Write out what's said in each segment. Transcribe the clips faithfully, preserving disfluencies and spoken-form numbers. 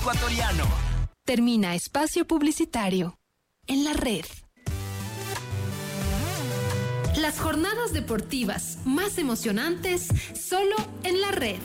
ecuatoriano. Termina espacio publicitario. En la red. Las jornadas deportivas más emocionantes solo en la red.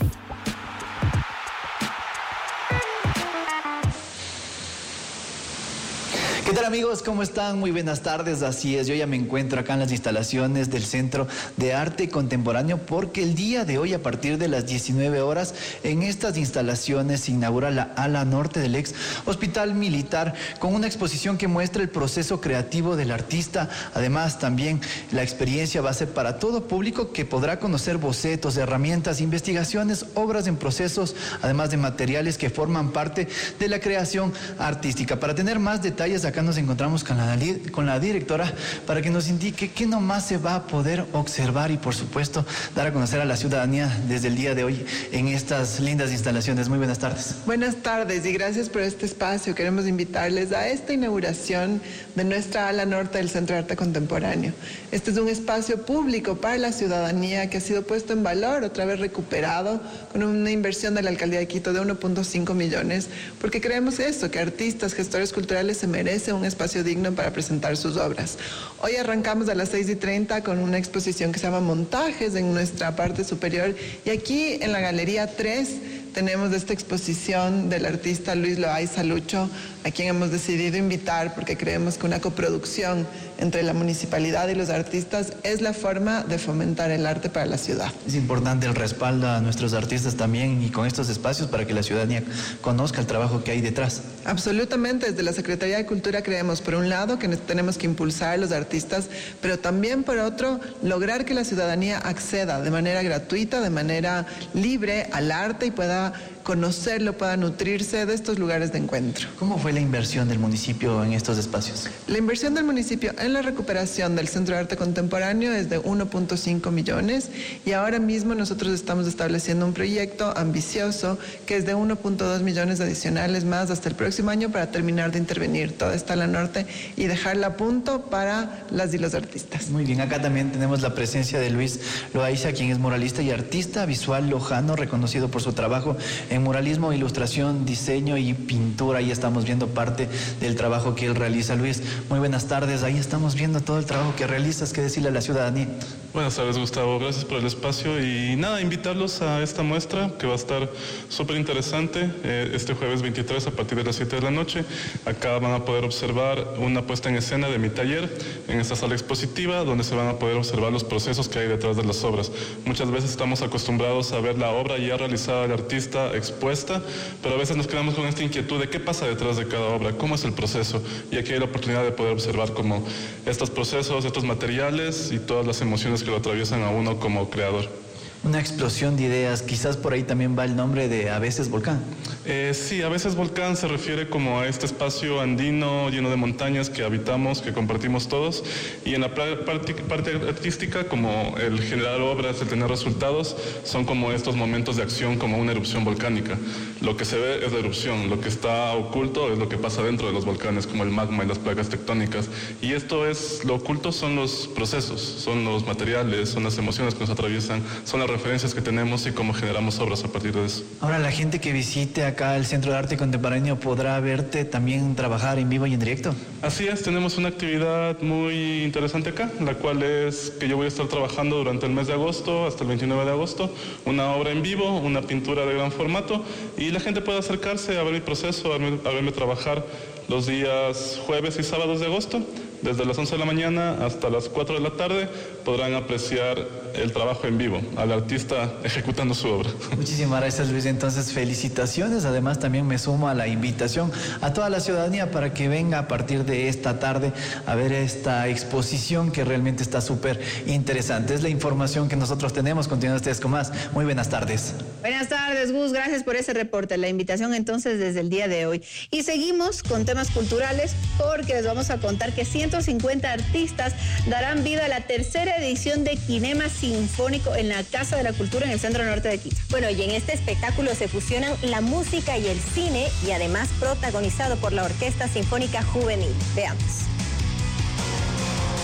¿Qué tal, amigos? ¿Cómo están? Muy buenas tardes. Así es, yo ya me encuentro acá en las instalaciones del Centro de Arte Contemporáneo porque el día de hoy, a partir de las diecinueve horas, en estas instalaciones se inaugura la ala norte del ex Hospital Militar con una exposición que muestra el proceso creativo del artista. Además, también la experiencia va a ser para todo público que podrá conocer bocetos, herramientas, investigaciones, obras en procesos, además de materiales que forman parte de la creación artística. Para tener más detalles, acá nos encontramos con la, con la directora para que nos indique qué nomás se va a poder observar y, por supuesto, dar a conocer a la ciudadanía desde el día de hoy en estas lindas instalaciones. Muy buenas tardes. Buenas tardes y gracias por este espacio. Queremos invitarles a esta inauguración de nuestra ala norte del Centro de Arte Contemporáneo. Este es un espacio público para la ciudadanía que ha sido puesto en valor, otra vez recuperado, con una inversión de la Alcaldía de Quito de uno punto cinco millones, porque creemos eso, que artistas, gestores culturales se merecen un espacio digno para presentar sus obras. Hoy arrancamos a las seis y treinta con una exposición que se llama Montajes en nuestra parte superior, y aquí en la Galería tres tenemos esta exposición del artista Luis Loaiza Lucho, a quien hemos decidido invitar porque creemos que una coproducción entre la municipalidad y los artistas es la forma de fomentar el arte para la ciudad. Es importante el respaldo a nuestros artistas también y con estos espacios para que la ciudadanía conozca el trabajo que hay detrás. Absolutamente, desde la Secretaría de Cultura creemos, por un lado, que tenemos que impulsar a los artistas, pero también, por otro, lograr que la ciudadanía acceda de manera gratuita, de manera libre al arte y pueda conocerlo, pueda nutrirse de estos lugares de encuentro. ¿Cómo fue la inversión del municipio en estos espacios? La inversión del municipio en la recuperación del Centro de Arte Contemporáneo es de uno punto cinco millones y ahora mismo nosotros estamos estableciendo un proyecto ambicioso que es de uno punto dos millones adicionales más hasta el próximo año para terminar de intervenir toda esta ala norte y dejarla a punto para las y los artistas. Muy bien, acá también tenemos la presencia de Luis Loaiza, quien es muralista y artista visual lojano, reconocido por su trabajo en muralismo, ilustración, diseño y pintura. Ahí estamos viendo parte del trabajo que él realiza. Luis, muy buenas tardes. Ahí estamos viendo todo el trabajo que realizas. ¿Qué decirle a la ciudadanía? Buenas tardes, Gustavo. Gracias por el espacio y nada, invitarlos a esta muestra que va a estar súper interesante eh, este jueves veintitrés a partir de las siete de la noche. Acá van a poder observar una puesta en escena de mi taller en esta sala expositiva donde se van a poder observar los procesos que hay detrás de las obras. Muchas veces estamos acostumbrados a ver la obra ya realizada del artista expuesta, pero a veces nos quedamos con esta inquietud de qué pasa detrás de cada obra, cómo es el proceso, y aquí hay la oportunidad de poder observar cómo estos procesos, estos materiales y todas las emociones que lo atraviesan a uno como creador. Una explosión de ideas, quizás por ahí también va el nombre de A veces Volcán. Eh, sí, A veces Volcán se refiere como a este espacio andino lleno de montañas que habitamos, que compartimos todos, y en la parte, parte artística, como el generar obras, el tener resultados, son como estos momentos de acción, como una erupción volcánica. Lo que se ve es la erupción, lo que está oculto es lo que pasa dentro de los volcanes, como el magma y las placas tectónicas, y esto es, lo oculto son los procesos, son los materiales, son las emociones que nos atraviesan, son las referencias que tenemos y cómo generamos obras a partir de eso. Ahora, la gente que visite acá el Centro de Arte Contemporáneo podrá verte también trabajar en vivo y en directo. Así es, tenemos una actividad muy interesante acá, la cual es que yo voy a estar trabajando durante el mes de agosto hasta el veintinueve de agosto, una obra en vivo, una pintura de gran formato, y la gente puede acercarse a ver mi proceso, a verme, a verme trabajar los días jueves y sábados de agosto. Desde las once de la mañana hasta las cuatro de la tarde podrán apreciar el trabajo en vivo, al artista ejecutando su obra. Muchísimas gracias, Luis. Entonces, felicitaciones. Además, también me sumo a la invitación a toda la ciudadanía para que venga a partir de esta tarde a ver esta exposición que realmente está súper interesante. Es la información que nosotros tenemos. Continúen ustedes con más. Muy buenas tardes. Buenas tardes, Gus. Gracias por ese reporte. La invitación entonces desde el día de hoy. Y seguimos con temas culturales porque les vamos a contar que ciento cincuenta artistas darán vida a la tercera edición de Kinema Sinfónico en la Casa de la Cultura en el Centro Norte de Quito. Bueno, y en este espectáculo se fusionan la música y el cine y además protagonizado por la Orquesta Sinfónica Juvenil. Veamos.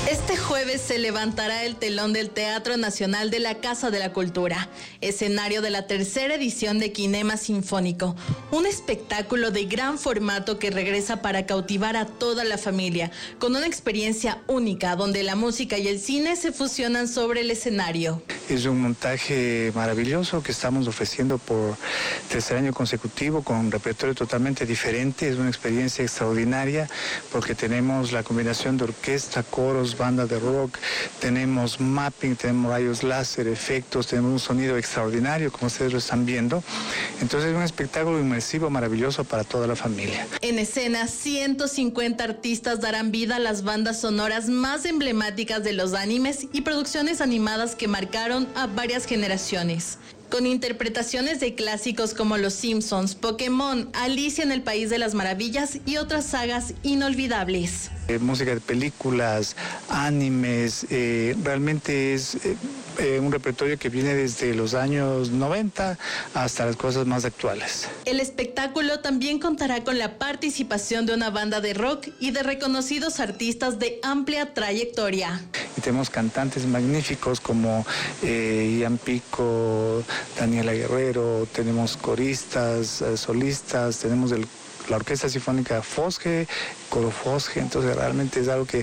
Este jueves se levantará el telón del Teatro Nacional de la Casa de la Cultura, escenario de la tercera edición de Kinema Sinfónico, un espectáculo de gran formato que regresa para cautivar a toda la familia, con una experiencia única donde la música y el cine se fusionan sobre el escenario. Es un montaje maravilloso que estamos ofreciendo por tercer año consecutivo con un repertorio totalmente diferente. Es una experiencia extraordinaria porque tenemos la combinación de orquesta, coros, banda de rock, tenemos mapping, tenemos rayos láser, efectos, tenemos un sonido extraordinario como ustedes lo están viendo. Entonces es un espectáculo inmersivo maravilloso para toda la familia. En escena, ciento cincuenta artistas darán vida a las bandas sonoras más emblemáticas de los animes y producciones animadas que marcaron a varias generaciones. Con interpretaciones de clásicos como Los Simpsons, Pokémon, Alicia en el País de las Maravillas y otras sagas inolvidables. Eh, música de películas, animes, eh, realmente es eh, eh, un repertorio que viene desde los años noventa hasta las cosas más actuales. El espectáculo también contará con la participación de una banda de rock y de reconocidos artistas de amplia trayectoria. Y tenemos cantantes magníficos como eh, Ian Pico, Daniela Guerrero, tenemos coristas, eh, solistas, tenemos el, la Orquesta Sinfónica Fosge, Coro Fosge, entonces realmente es algo que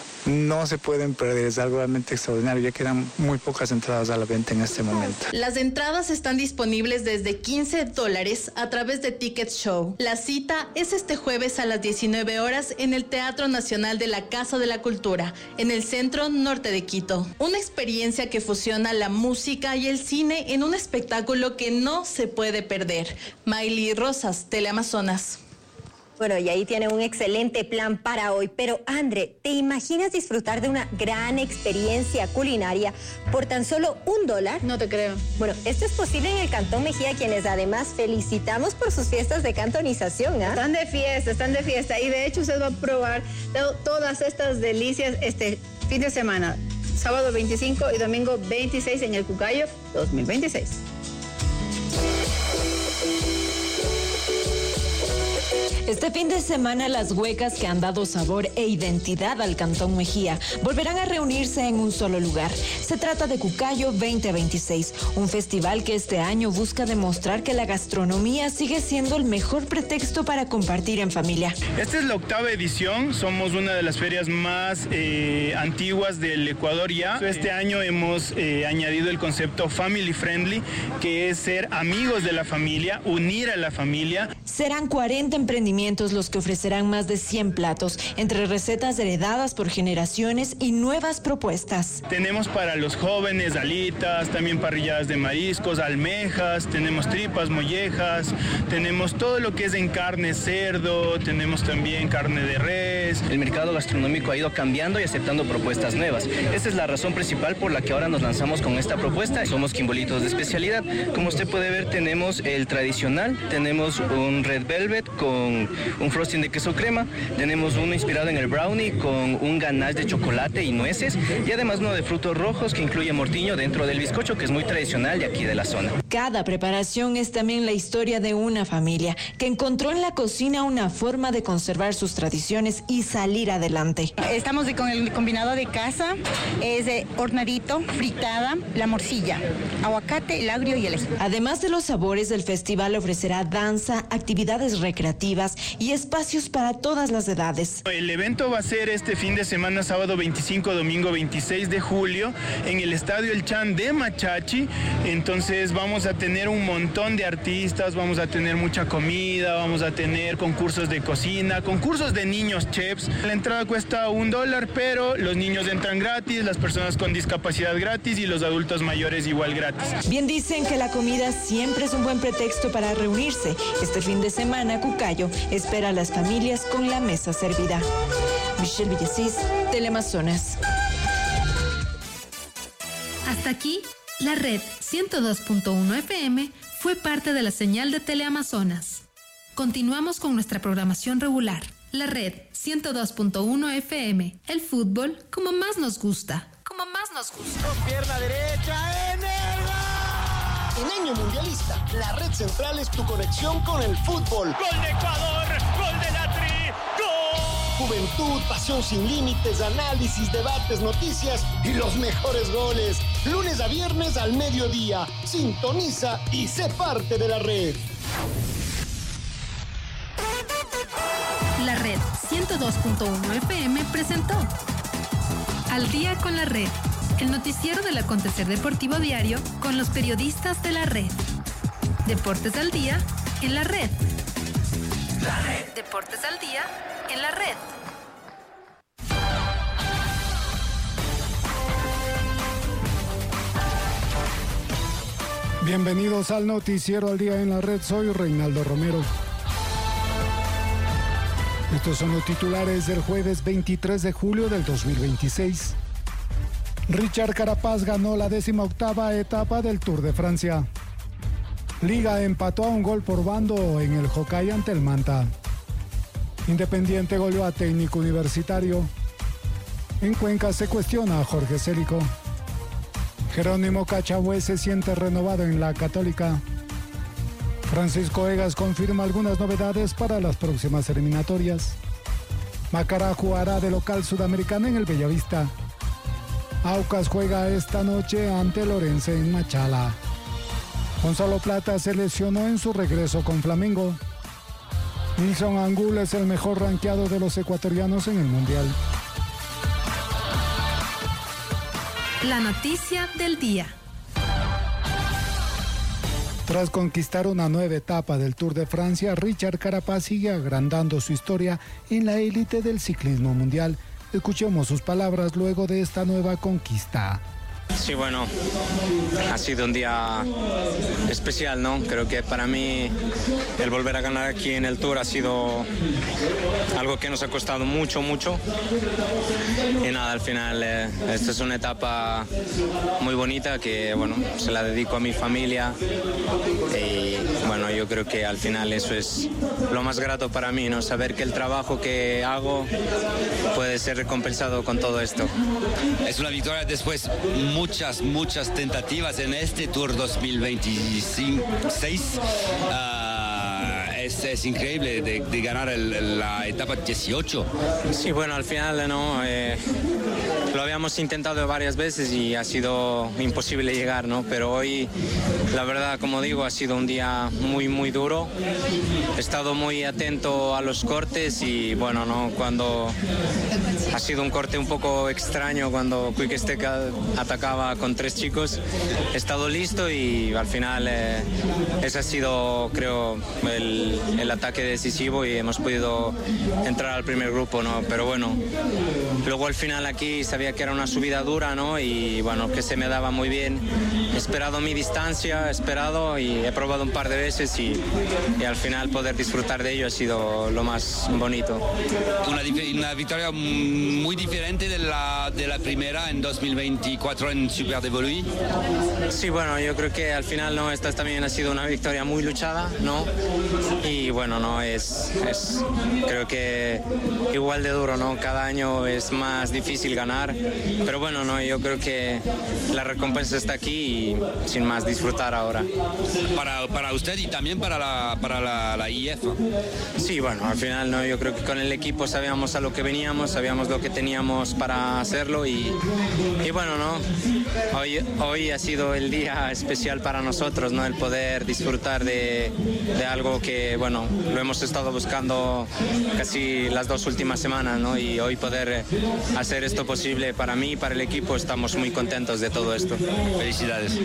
no se pueden perder, es algo realmente extraordinario, ya quedan muy pocas entradas a la venta en este momento. Las entradas están disponibles desde quince dólares a través de Ticket Show. La cita es este jueves a las diecinueve horas en el Teatro Nacional de la Casa de la Cultura, en el centro norte de Quito. Una experiencia que fusiona la música y el cine en un espectáculo que no se puede perder. Miley Rosas, Teleamazonas. Bueno, y ahí tiene un excelente plan para hoy. Pero, André, ¿te imaginas disfrutar de una gran experiencia culinaria por tan solo un dólar? No te creo. Bueno, esto es posible en el Cantón Mejía, quienes además felicitamos por sus fiestas de cantonización, ¿ah? Están de fiesta, están de fiesta. Y de hecho usted va a probar to- todas estas delicias este fin de semana. Sábado veinticinco y domingo veintiséis en el Cucayo dos mil veintiséis. Este fin de semana, las huecas que han dado sabor e identidad al Cantón Mejía volverán a reunirse en un solo lugar. Se trata de Cucayo veinte veintiséis, un festival que este año busca demostrar que la gastronomía sigue siendo el mejor pretexto para compartir en familia. Esta es la octava edición, somos una de las ferias más eh, antiguas del Ecuador ya. Este año hemos eh, añadido el concepto family friendly, que es ser amigos de la familia, unir a la familia. Serán cuarenta emprendimientos los que ofrecerán más de cien platos, entre recetas heredadas por generaciones y nuevas propuestas. Tenemos para los jóvenes alitas, también parrilladas de mariscos, almejas, tenemos tripas, mollejas, tenemos todo lo que es en carne, cerdo, tenemos también carne de res. El mercado gastronómico ha ido cambiando y aceptando propuestas nuevas. Esa es la razón principal por la que ahora nos lanzamos con esta propuesta. Somos quimbolitos de especialidad. Como usted puede ver, tenemos el tradicional, tenemos un red velvet con un frosting de queso crema, tenemos uno inspirado en el brownie con un ganache de chocolate y nueces, y además uno de frutos rojos que incluye mortiño dentro del bizcocho, que es muy tradicional de aquí de la zona. Cada preparación es también la historia de una familia que encontró en la cocina una forma de conservar sus tradiciones y salir adelante. Estamos de, con el combinado de casa, es de hornadito, fritada, la morcilla, aguacate, el agrio y el ají. Además de los sabores, el festival ofrecerá danza, actividades recreativas y espacios para todas las edades. El evento va a ser este fin de semana, sábado veinticinco, domingo veintiséis de julio, en el Estadio El Chan de Machachi. Entonces vamos a tener un montón de artistas, vamos a tener mucha comida, vamos a tener concursos de cocina, concursos de niños chefs. La entrada cuesta un dólar, pero los niños entran gratis, las personas con discapacidad gratis y los adultos mayores igual gratis. Bien dicen que la comida siempre es un buen pretexto para reunirse. Este fin de semana, Cucayo espera a las familias con la mesa servida. Michelle Villasís, Teleamazonas. Hasta aquí, la red ciento dos punto uno F M fue parte de la señal de Teleamazonas. Continuamos con nuestra programación regular. La red ciento dos punto uno F M, el fútbol como más nos gusta. Como más nos gusta. Con pierna derecha en el gol. En año mundialista, la red central es tu conexión con el fútbol. Gol de Ecuador, gol de la Tri, gol. juventud, pasión sin límites, análisis, debates, noticias y los mejores goles. Lunes a viernes al mediodía. Sintoniza y sé parte de la red. La Red ciento dos punto uno F M presentó Al Día con la Red, el noticiero del acontecer deportivo diario con los periodistas de la Red. Deportes al día en la Red. La Red. Deportes al día en la Red. Bienvenidos al noticiero Al Día en la Red. Soy Reinaldo Romero. Estos son los titulares del jueves veintitrés de julio del dos mil veintiséis. Richard Carapaz ganó la decimoctava etapa del Tour de Francia. Liga empató a un gol por bando en el Hockey ante el Manta. Independiente goleó a Técnico Universitario. En Cuenca se cuestiona a Jorge Célico. Jerónimo Cachagüe se siente renovado en la Católica. Francisco Egas confirma algunas novedades para las próximas eliminatorias. Macará jugará de local sudamericano en el Bellavista. Aucas juega esta noche ante Lorense en Machala. Gonzalo Plata se lesionó en su regreso con Flamengo. Nilson Angulo es el mejor rankeado de los ecuatorianos en el Mundial. La noticia del día. Tras conquistar una nueva etapa del Tour de Francia, Richard Carapaz sigue agrandando su historia en la élite del ciclismo mundial. Escuchemos sus palabras luego de esta nueva conquista. Sí, bueno, ha sido un día especial, ¿no? Creo que para mí el volver a ganar aquí en el Tour ha sido algo que nos ha costado mucho, mucho. Y nada, al final eh, esta es una etapa muy bonita que, bueno, se la dedico a mi familia. Y bueno, yo creo que al final eso es lo más grato para mí, ¿no? Saber que el trabajo que hago puede ser recompensado con todo esto. Es una victoria después muchas, muchas tentativas en este Tour dos mil veintiséis. Uh, es, es increíble de, de ganar el, la etapa dieciocho. Sí, bueno, al final no eh, lo habíamos intentado varias veces y ha sido imposible llegar, ¿no? Pero hoy, la verdad, como digo, ha sido un día muy, muy duro. He estado muy atento a los cortes y, bueno, no, cuando ha sido un corte un poco extraño cuando Quick Step atacaba con tres chicos, he estado listo y al final eh, ese ha sido, creo, el, el ataque decisivo y hemos podido entrar al primer grupo, ¿no? Pero bueno, luego al final aquí sabía que era una subida dura, ¿no? Y bueno, que se me daba muy bien. He esperado mi distancia, he esperado y he probado un par de veces y, y al final poder disfrutar de ello ha sido lo más bonito. Una, una victoria muy diferente de la, de la primera en dos mil veinticuatro en Super de Voluy. Sí, bueno, yo creo que al final no, esta también ha sido una victoria muy luchada, ¿no? Y bueno, no, es, es creo que igual de duro, ¿no? Cada año es más difícil ganar, pero bueno, no, yo creo que la recompensa está aquí y sin más disfrutar ahora. Para, para usted y también para la, para la, la I F. Sí, bueno, al final no, yo creo que con el equipo sabíamos a lo que veníamos, sabíamos lo que teníamos para hacerlo y, y bueno, no, hoy, hoy ha sido el día especial para nosotros, ¿no? El poder disfrutar de, de algo que, bueno, lo hemos estado buscando casi las dos últimas semanas, ¿no? Y hoy poder hacer esto posible para mí y para el equipo, estamos muy contentos de todo esto. Felicidades.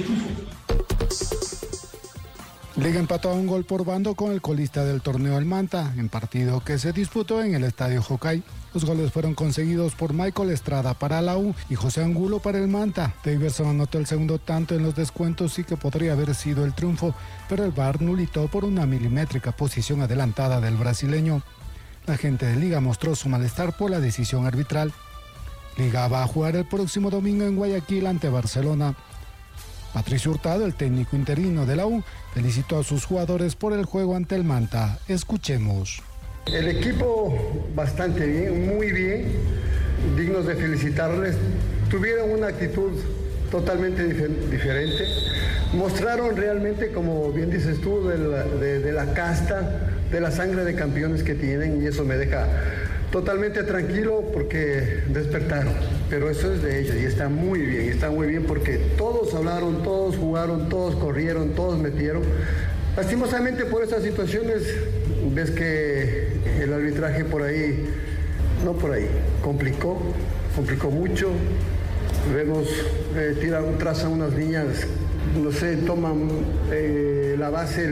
Liga empató a un gol por bando con el colista del torneo El Manta, en partido que se disputó en el Estadio Hockey. Los goles fueron conseguidos por Michael Estrada para la U y José Angulo para el Manta. Daverson anotó el segundo tanto en los descuentos y que podría haber sido el triunfo, pero el V A R nulitó por una milimétrica posición adelantada del brasileño. La gente de Liga mostró su malestar por la decisión arbitral. Liga va a jugar el próximo domingo en Guayaquil ante Barcelona. Patricio Hurtado, el técnico interino de la U, felicitó a sus jugadores por el juego ante el Manta. Escuchemos. El equipo bastante bien, muy bien, dignos de felicitarles. Tuvieron una actitud totalmente dif- diferente. Mostraron realmente, como bien dices tú, de la, de, de la casta, de la sangre de campeones que tienen y eso me deja totalmente tranquilo porque despertaron, pero eso es de ellos y está muy bien, está muy bien porque todos hablaron, todos jugaron, todos corrieron, todos metieron. Lastimosamente por estas situaciones ves que el arbitraje por ahí, no por ahí, complicó, complicó mucho. Vemos, eh, tiran, trazan unas líneas, no sé, toman eh, la base